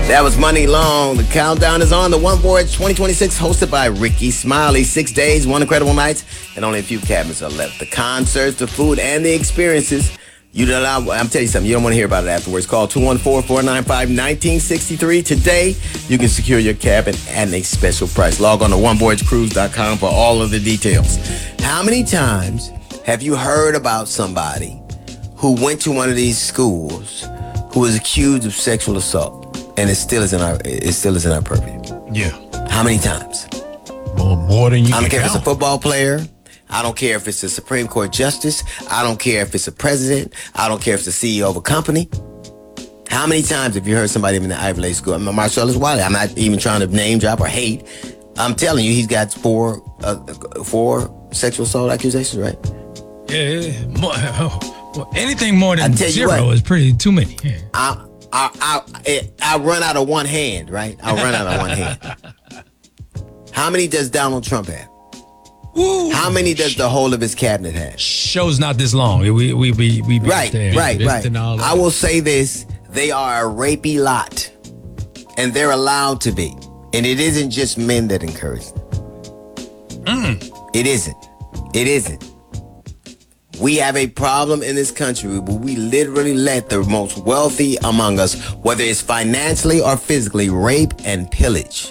That was Money Long. The countdown is on. The One Voyage 2026, hosted by Ricky Smiley. 6 days, one incredible night, and only a few cabins are left. The concerts, the food, and the experiences. I'm telling you something, you don't want to hear about it afterwards. Call 214-495-1963. Today, you can secure your cabin at a special price. Log on to onevoyagecruise.com for all of the details. How many times have you heard about somebody who went to one of these schools who was accused of sexual assault? And it still is in our purview. Yeah. How many times? More than you can I don't care count. if it's a football player. I don't care if it's a Supreme Court justice. I don't care if it's a president. I don't care if it's the CEO of a company. How many times have you heard somebody in the Ivy League school? Marcellus Wiley. I'm not even trying to name drop or hate. I'm telling you, he's got four sexual assault accusations, right? Yeah. Anything more than zero is too many. Yeah. I run out of one hand, right? I'll run out of one hand. How many does Donald Trump have? Ooh, how many does the whole of his cabinet have? Show's not this long. We right. I will say this: they are a rapey lot, and they're allowed to be. And it isn't just men that encourage them. It isn't. We have a problem in this country where we literally let the most wealthy among us, whether it's financially or physically, rape and pillage.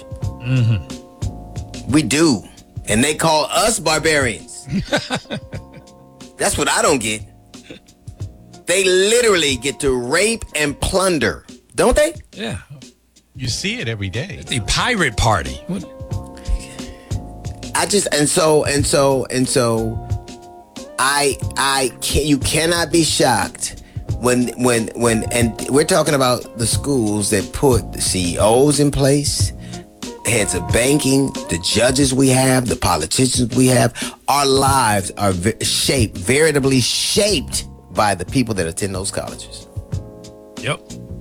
We do. And they call us barbarians. That's what I don't get. They literally get to rape and plunder, don't they? Yeah. You see it every day. It's a pirate party. You cannot be shocked when and we're talking about the schools that put the CEOs in place, heads of banking, the judges we have, the politicians we have. Our lives are veritably shaped by the people that attend those colleges. Yep.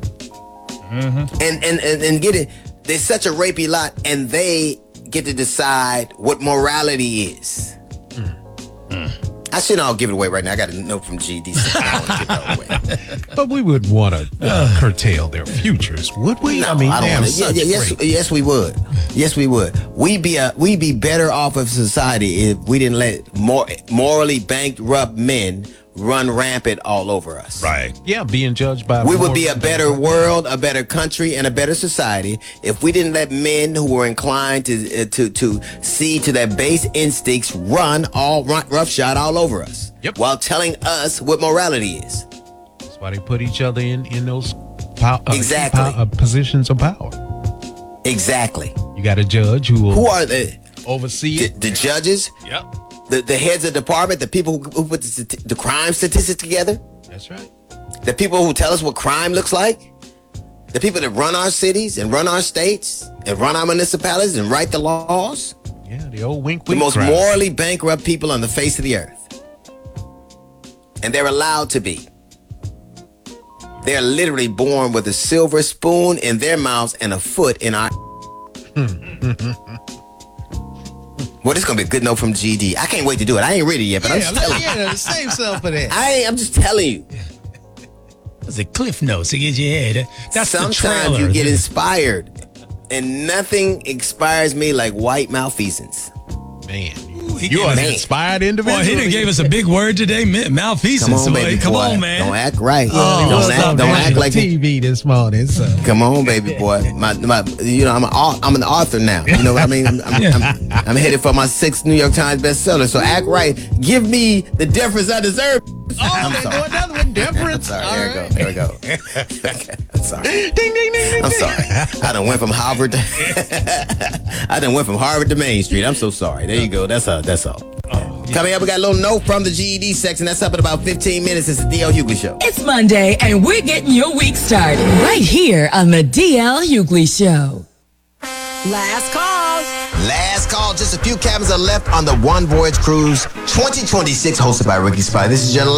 And get it, they're such a rapey lot, and they get to decide what morality is. I shouldn't all give it away right now. I got a note from GD. I don't want to give it all away. But we would want to curtail their futures, would we? No, I mean, I don't want to. Yes, we would. Yes, we would. We'd be better off as a society if we didn't let morally bankrupt men run rampant all over us. Right. Yeah, being judged by. We would be a better world, a better country, and a better society if we didn't let men who were inclined to see to their base instincts run roughshod all over us. Yep. While telling us what morality is. That's why they put each other in those positions of power. Exactly. You got a judge who are the oversee it. The judges. Yep. The heads of the department, the people who put the crime statistics together. That's right. The people who tell us what crime looks like. The people that run our cities and run our states and run our municipalities and write the laws. Yeah, the old wink. The most morally bankrupt people on the face of the earth. And they're allowed to be. They're literally born with a silver spoon in their mouths and a foot in our... Well, this is going to be a good note from GD. I can't wait to do it. I ain't ready yet, but I'm just telling you. Yeah, save some for that. I'm just telling you. That's a cliff notes to get your head. That's sometimes the trailer. You get inspired, and nothing inspires me like white malfeasance. Man, you are an inspired individual. Boy, he done gave us a big word today, malfeasance. Come on, baby, Come boy. on, man. Don't act right. Don't act like TV this morning. So. Come on, baby boy. I'm an author now. You know what I mean? I'm headed for my 6th New York Times bestseller. So act right. Give me the deference I deserve. I'm sorry. Another one, deference. I'm sorry. There we go. Okay. I'm sorry. Ding, ding, ding, ding. I'm sorry. I done went from Harvard to Main Street. I'm so sorry. There you go. That's all. Coming up, we got a little note from the GED section. That's up in about 15 minutes. It's the DL Hughley Show. It's Monday, and we're getting your week started right here on the DL Hughley Show. Last call. Just a few cabins are left on the One Voyage Cruise 2026, hosted by Ricky Spy. This is your